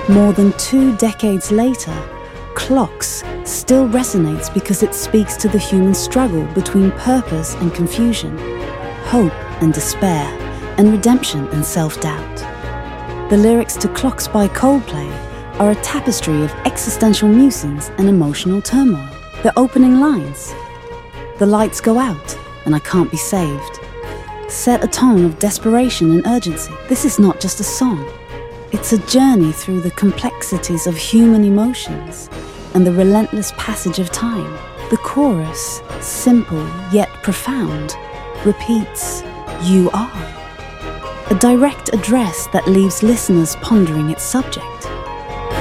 More than 2 decades later, Clocks still resonates because it speaks to the human struggle between purpose and confusion, hope and despair, and redemption and self-doubt. The lyrics to Clocks by Coldplay are a tapestry of existential nuisance and emotional turmoil. The opening lines, "The lights go out and I can't be saved," set a tone of desperation and urgency. This is not just a song. It's a journey through the complexities of human emotions and the relentless passage of time. The chorus, simple yet profound, repeats, "You are," a direct address that leaves listeners pondering its subject.